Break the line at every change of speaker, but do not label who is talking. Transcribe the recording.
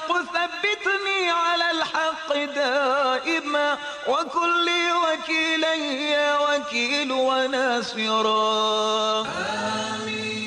الحق ثبتني على الحق دائما، وكن لي وكيلا يا وكيل وناصرا. آمين.